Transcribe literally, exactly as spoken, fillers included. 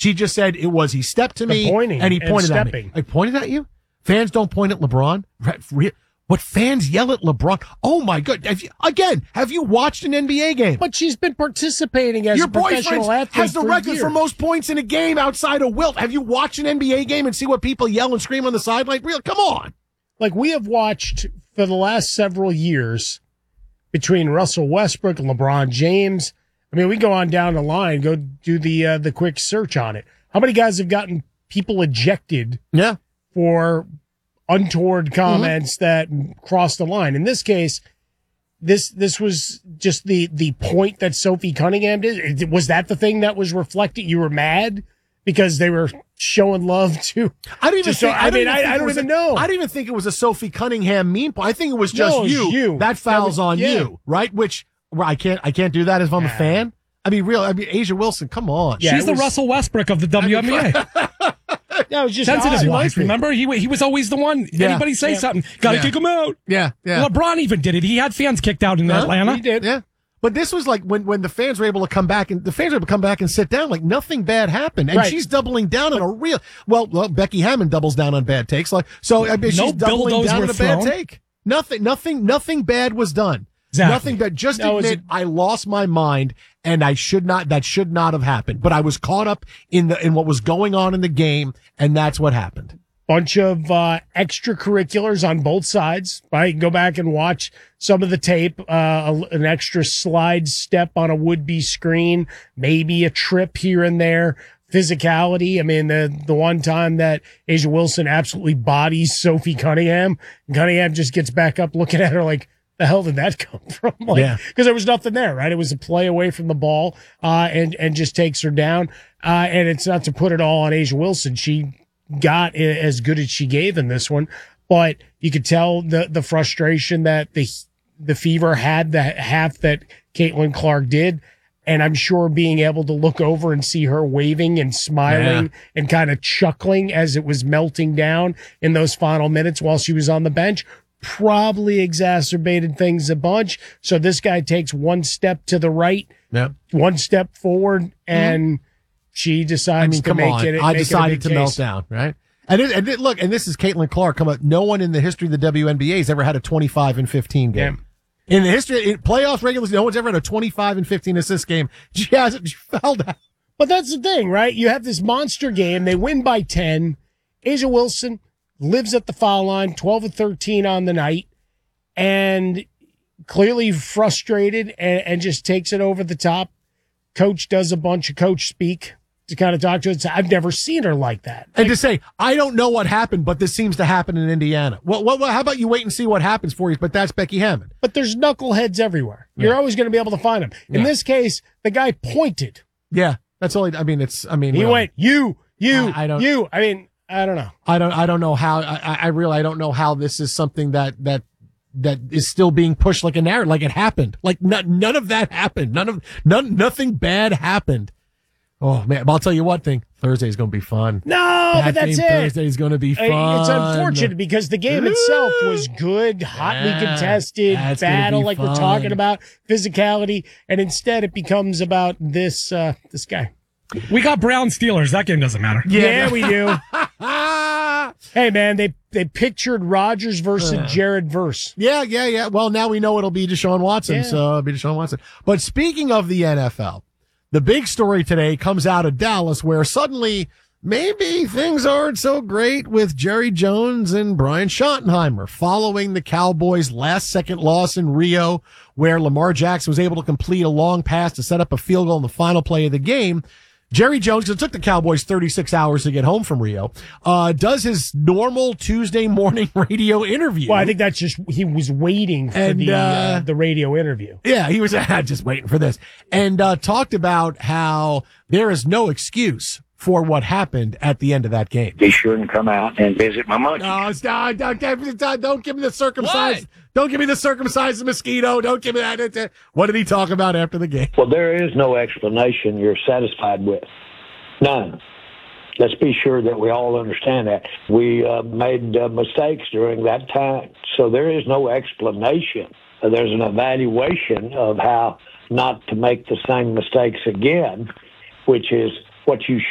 She just said it was he stepped to me pointing and he pointed and at stepping. me. I pointed at you? Fans don't point at LeBron? What fans yell at LeBron? Oh my God! Have you, again, have you watched an N B A game? But she's been participating as Your a professional boyfriend athlete has the for record years. for most points in a game outside of Wilt. Have you watched an N B A game and see what people yell and scream on the sideline? Real, come on. Like we have watched for the last several years between Russell Westbrook and LeBron James. I mean, we go on down the line, go do the uh, the quick search on it. How many guys have gotten people ejected? Yeah. For untoward comments mm-hmm. that crossed the line. In this case, this this was just the the point that Sophie Cunningham did. Was that the thing that was reflected? You were mad because they were showing love to. I don't even. To, think, I, I mean, I, I don't even a, know. I don't even think it was a Sophie Cunningham mean point. I think it was just no, it was you. you. That fouls that was, on yeah. you, right? Which well, I can't. I can't do that if I'm a fan. I mean, real. I mean, Asia Wilson. Come on. Yeah, She's the was, Russell Westbrook of the W N B A. Yeah, it was just sensitive wise. Remember, he he was always the one. Yeah. Anybody say yeah. something, gotta yeah. kick him out. Yeah, yeah. LeBron even did it. He had fans kicked out in huh? Atlanta. He did. Yeah. But this was like when, when the fans were able to come back and the fans were able to come back and sit down, like nothing bad happened. And right. she's doubling down on a real, well, well, Becky Hammond doubles down on bad takes. Like, so I mean, she's no doubling down on a thrown. bad take. Nothing, nothing, nothing bad was done. Exactly. Nothing bad. Just that admit a- I lost my mind and I should not, that should not have happened. But I was caught up in the, in what was going on in the game. And that's what happened. Bunch of uh, extracurriculars on both sides. Right, you can go back and watch some of the tape. Uh, an extra slide step on a would-be screen, maybe a trip here and there. Physicality. I mean, the the one time that Asia Wilson absolutely bodies Sophie Cunningham, Cunningham just gets back up looking at her like, the hell did that come from? Like, yeah, because there was nothing there, right? It was a play away from the ball, uh, and and just takes her down. Uh, and it's not to put it all on Asia Wilson. She got as good as she gave in this one, but you could tell the the frustration that the the Fever had, the half that Caitlin Clark did, and I'm sure being able to look over and see her waving and smiling yeah. and kind of chuckling as it was melting down in those final minutes while she was on the bench probably exacerbated things a bunch. So this guy takes one step to the right, yep. one step forward, and mm-hmm. she decides I mean, to come make on. it. I make decided it to case. melt down, right? And, it, and it, look, and this is Caitlin Clark. Come on, no one in the history of the W N B A has ever had a twenty-five and fifteen game. Yeah. In the history, in playoffs, regular season, no one's ever had a twenty-five and fifteen assist game. She hasn't. She fell down. But that's the thing, right? You have this monster game. They win by ten. Asia Wilson lives at the foul line, twelve and thirteen on the night, and clearly frustrated and, and just takes it over the top. Coach does a bunch of coach speak to kind of talk to us. I've never seen her like that. And to say, I don't know what happened, but this seems to happen in Indiana. Well, well, well how about you wait and see what happens for you? But that's Becky Hammond. But there's knuckleheads everywhere. Yeah. You're always going to be able to find them. In yeah. this case, the guy pointed. Yeah, that's all. He, I mean, it's. I mean, he well, went, you, you, I, I don't, you. I mean, I don't know. I don't. I don't know how. I, I really. I don't know how this is something that that that is still being pushed like a narrative, like it happened. Like none, none of that happened. None of none. Nothing bad happened. Oh man, but I'll tell you one thing. Thursday's going to be fun. No, that but that's game it. Thursday's going to be fun. It's unfortunate because the game itself was good, hotly yeah, contested, battle like fun. we're talking about, physicality, and instead it becomes about this uh, this guy. We got Brown Steelers. That game doesn't matter. Yeah, yeah we do. Hey man, they they pictured Rodgers versus uh, Jared Verse. Yeah, yeah, yeah. Well, now we know it'll be Deshaun Watson. Yeah. So it'll be Deshaun Watson. But speaking of the N F L. The big story today comes out of Dallas where suddenly maybe things aren't so great with Jerry Jones and Brian Schottenheimer following the Cowboys' last second loss in Rio where Lamar Jackson was able to complete a long pass to set up a field goal in the final play of the game. Jerry Jones, because it took the Cowboys thirty-six hours to get home from Rio, uh, does his normal Tuesday morning radio interview. Well, I think that's just, he was waiting for and, the, uh, uh, the radio interview. Yeah, he was uh, just waiting for this. And, uh, talked about how there is no excuse for what happened at the end of that game. Be sure and come out and visit my monkey. No, stop, don't, don't, don't give me the circumcised. What? Don't give me the circumcised mosquito. Don't give me that. What did he talk about after the game? Well, there is no explanation you're satisfied with. None. Let's be sure that we all understand that. We uh, made uh, mistakes during that time. So there is no explanation. Uh, there's an evaluation of how not to make the same mistakes again, which is what you